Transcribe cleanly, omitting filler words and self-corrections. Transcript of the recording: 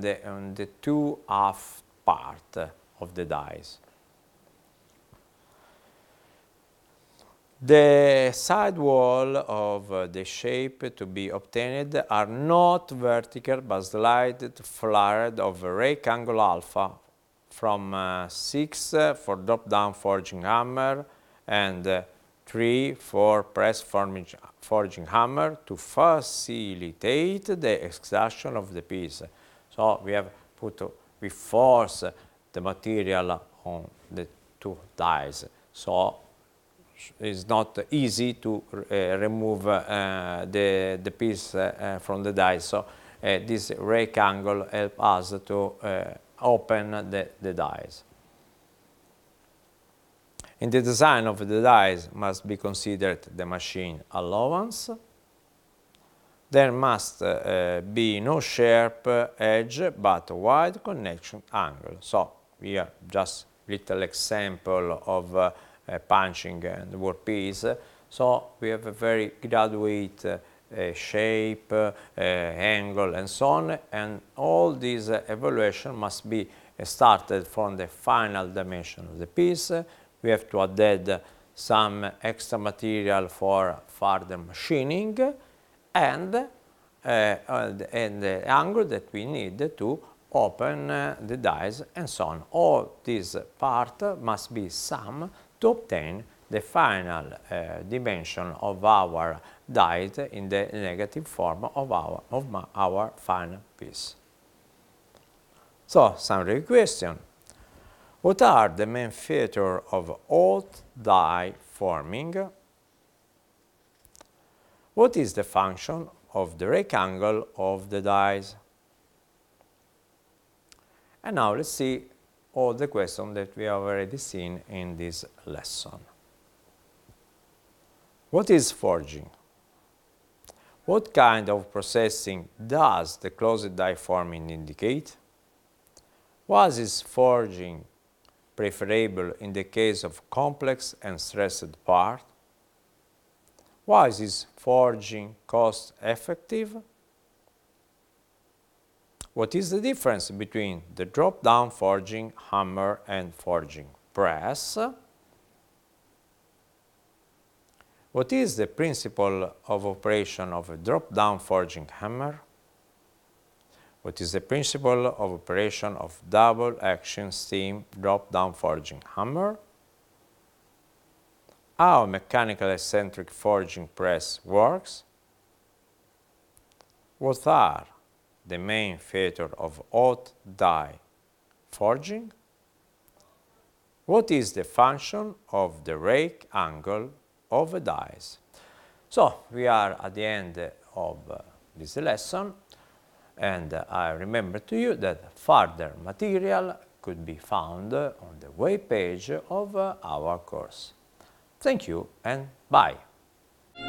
the two half part of the dies. The side wall of the shape to be obtained are not vertical but slightly flared of rake angle alpha from 6 for drop-down forging hammer and 3 for press forging hammer to facilitate the extraction of the piece. So we force the material on the two dies. So it's not easy to remove the piece from the die. So this rake angle helps us to open the dies. In the design of the dies must be considered the machine allowance. There must be no sharp edge but a wide connection angle. So here just little example of punching and workpiece. So we have a very graduate shape, angle and so on, and all these evaluation must be started from the final dimension of the piece. We have to add some extra material for further machining and the angle that we need to open the dies and so on. All these parts must be summed to obtain the final dimension of our die in the negative form of our final piece. So, summary question. What are the main features of hot die forming? What is the function of the rake angle of the dies? And now let's see all the questions that we have already seen in this lesson. What is forging? What kind of processing does the closed die forming indicate? Why is forging preferable in the case of complex and stressed part? Why is forging cost effective? What is the difference between the drop-down forging hammer and forging press? What is the principle of operation of a drop-down forging hammer? What is the principle of operation of double action steam drop-down forging hammer? How a mechanical eccentric forging press works? What are the main features of hot die forging? What is the function of the rake angle of the dies? So we are at the end of this lesson, and I remember to you that further material could be found on the web page of our course. Thank you and bye.